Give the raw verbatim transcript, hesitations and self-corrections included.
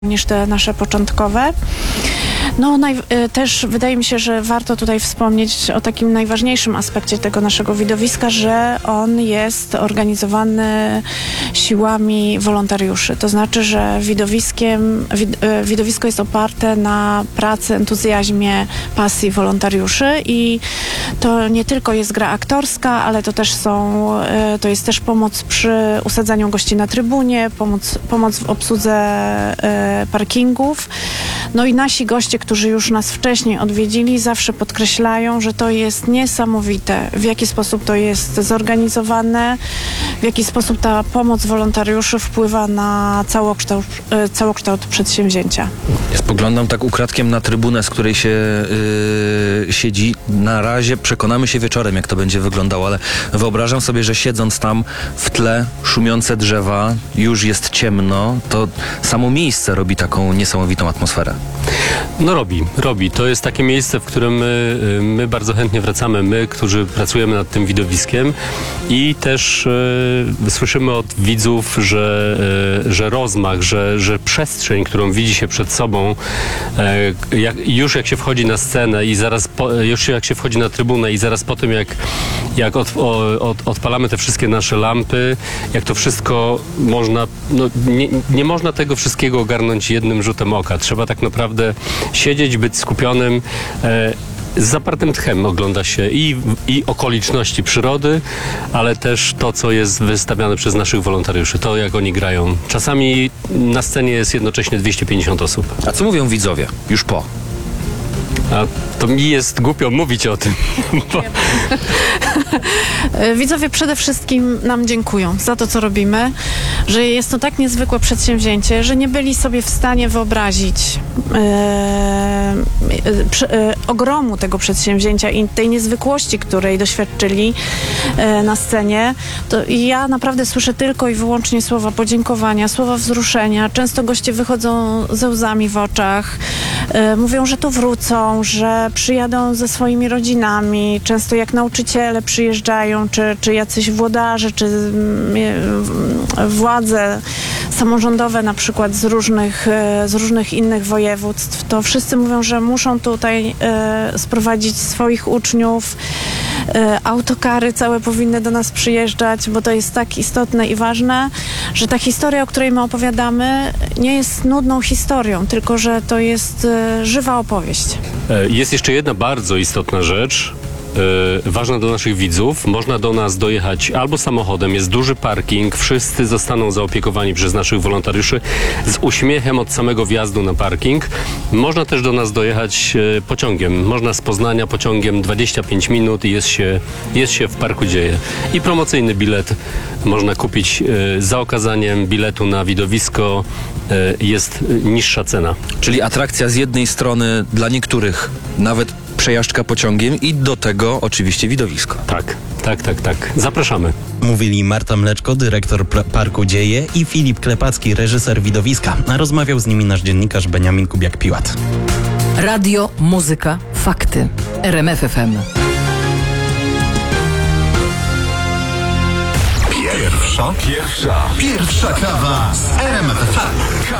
niż te nasze początkowe. No naj, też wydaje mi się, że warto tutaj wspomnieć o takim najważniejszym aspekcie tego naszego widowiska, że on jest organizowany siłami wolontariuszy. To znaczy, że widowiskiem, wid, widowisko jest oparte na pracy, entuzjazmie, pasji wolontariuszy i to nie tylko jest gra aktorska, ale to też są, to jest też pomoc przy usadzaniu gości na trybunie, pomoc, pomoc w obsłudze parkingów. No i nasi goście, którzy już nas wcześniej odwiedzili, zawsze podkreślają, że to jest niesamowite, w jaki sposób to jest zorganizowane, w jaki sposób ta pomoc wolontariuszy wpływa na całokształt, całokształt przedsięwzięcia. Ja spoglądam tak ukradkiem na trybunę, z której się yy, siedzi. Na razie przekonamy się wieczorem, jak to będzie wyglądało, ale wyobrażam sobie, że siedząc tam w tle, szumiące drzewa, już jest ciemno, to samo miejsce robi taką niesamowitą atmosferę. No robi, robi. To jest takie miejsce, w którym my, my bardzo chętnie wracamy, my, którzy pracujemy nad tym widowiskiem i też e, słyszymy od widzów, że, e, że rozmach, że, że przestrzeń, którą widzi się przed sobą, e, jak, już jak się wchodzi na scenę i zaraz, po, już jak się wchodzi na trybunę i zaraz po tym, jak, jak od, o, od, odpalamy te wszystkie nasze lampy, jak to wszystko można, no nie, nie można tego wszystkiego ogarnąć jednym rzutem oka. Trzeba tak naprawdę siedzieć, być skupionym. E, z zapartym tchem ogląda się i, i okoliczności przyrody, ale też to, co jest wystawiane przez naszych wolontariuszy, to jak oni grają. Czasami na scenie jest jednocześnie dwieście pięćdziesiąt osób. A co mówią widzowie już po? A to mi jest głupio mówić o tym. Bo... Widzowie przede wszystkim nam dziękują za to, co robimy, że jest to tak niezwykłe przedsięwzięcie, że nie byli sobie w stanie wyobrazić e, e, ogromu tego przedsięwzięcia i tej niezwykłości, której doświadczyli e, na scenie. To ja naprawdę słyszę tylko i wyłącznie słowa podziękowania, słowa wzruszenia. Często goście wychodzą ze łzami w oczach, e, mówią, że tu wrócą, że przyjadą ze swoimi rodzinami. Często jak nauczyciele przyjeżdżają, czy, czy jacyś włodarze, czy władze samorządowe na przykład z różnych, z różnych innych województw, to wszyscy mówią, że muszą tutaj e, sprowadzić swoich uczniów. E, autokary całe powinny do nas przyjeżdżać, bo to jest tak istotne i ważne, że ta historia, o której my opowiadamy, nie jest nudną historią, tylko że to jest e, żywa opowieść. Jest jeszcze jedna bardzo istotna rzecz, Yy, ważna dla naszych widzów. Można do nas dojechać albo samochodem, jest duży parking, wszyscy zostaną zaopiekowani przez naszych wolontariuszy z uśmiechem od samego wjazdu na parking. Można też do nas dojechać yy, pociągiem. Można z Poznania pociągiem dwadzieścia pięć minut i jest się, jest się w Parku Dzieje. I promocyjny bilet można kupić yy, za okazaniem biletu na widowisko. Yy, jest niższa cena. Czyli atrakcja z jednej strony dla niektórych nawet przejażdżka pociągiem i do tego oczywiście widowisko. Tak, tak, tak, tak. Zapraszamy. Mówili Marta Mleczko, dyrektor Parku Dzieje i Filip Klepacki, reżyser widowiska. A rozmawiał z nimi nasz dziennikarz Beniamin Kubiak-Piłat. Radio, muzyka, fakty. R M F F M. Pierwsza, pierwsza, pierwsza kawa z R M F F M.